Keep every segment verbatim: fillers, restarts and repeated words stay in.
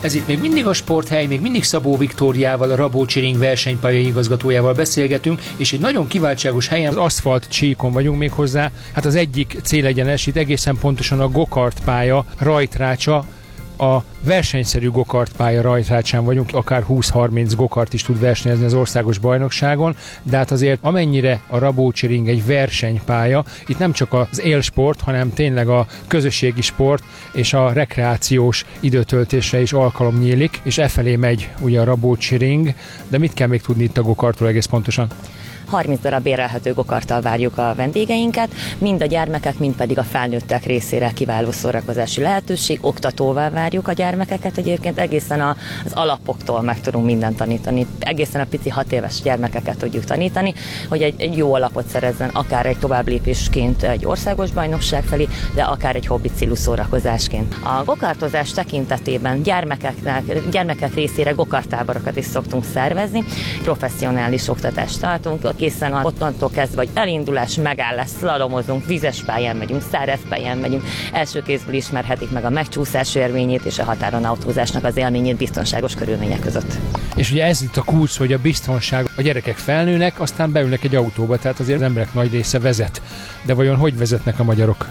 Ez itt még mindig a Sporthely, még mindig Szabó Viktóriával, a Rabócsi Ring versenypálya igazgatójával beszélgetünk, és egy nagyon kiváltságos helyen, az aszfalt csíkon vagyunk még hozzá. Hát az egyik célegyenes, itt egészen pontosan a gokart pálya rajtrácsa, a versenyszerű gokart pálya rajtrácsán vagyunk, akár húsz-harminc gokart is tud versenyezni az országos bajnokságon, de hát azért amennyire a Rabócsi Ring egy versenypálya, itt nem csak az élsport, hanem tényleg a közösségi sport és a rekreációs időtöltésre is alkalom nyílik, és e felé megy ugye a Rabócsi Ring, de mit kell még tudni itt a gokartról egész pontosan? harminc darab bérelhető gokarttal várjuk a vendégeinket, mind a gyermekek, mind pedig a felnőttek részére kiváló szórakozási lehetőség. Oktatóval várjuk a gyermekeket, egyébként egészen az alapoktól meg tudunk mindent tanítani. Egészen a pici hat éves gyermekeket tudjuk tanítani, hogy egy, egy jó alapot szerezzen, akár egy továbblépésként egy országos bajnokság felé, de akár egy hobbi célú szórakozásként. A gokartozás tekintetében gyermekeknek, gyermekek részére gokarttáborokat is szoktunk szervezni, professzionális oktatást tartunk, készen ottantól kezdve, hogy elindulás, megállás, szlalomozunk, vizes pályán megyünk, száraz pályán megyünk, első kézből ismerhetik meg a megcsúszás érvényét és a határon autózásnak az élményét biztonságos körülmények között. És ugye ez itt a kulcs, hogy a biztonság, a gyerekek felnőnek, aztán beülnek egy autóba, tehát azért az emberek nagy része vezet. De vajon hogy vezetnek a magyarok?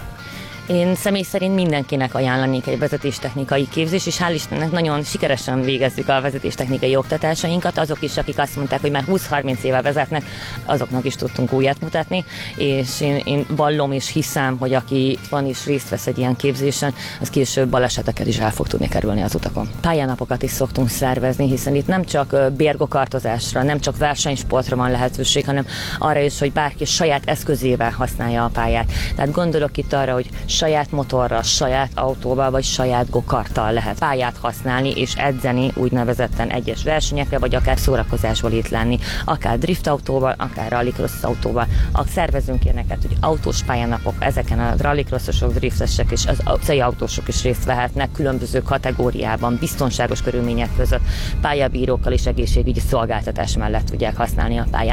Én személy szerint mindenkinek ajánlanék egy vezetéstechnikai képzés, és hál' Istennek nagyon sikeresen végezzük a vezetéstechnikai oktatásainkat. Azok is, akik azt mondták, hogy már húsz-harminc éve vezetnek, azoknak is tudtunk újat mutatni, és én, én vallom és hiszem, hogy aki van és részt vesz egy ilyen képzésen, az később balesetekkel is el fog tudni kerülni az utakon. Pályánapokat is szoktunk szervezni, hiszen itt nem csak bérgokartozásra, nem csak versenysportra van lehetőség, hanem arra is, hogy bárki saját eszközével használja a pályát. Tehát gondolok itt arra, hogy saját motorral, saját autóval vagy saját gokarttal lehet pályát használni és edzeni úgynevezetten egyes versenyekre, vagy akár szórakozásból itt lenni, akár driftautóval, akár rallycross autóval. A szervezünk ilyeneket, hogy autós pályánapok, ezeken a rallycrossosok, driftesek és az utcai autósok is részt vehetnek különböző kategóriában, biztonságos körülmények között, pályabírókkal és egészségügyi szolgáltatás mellett tudják használni a pályát.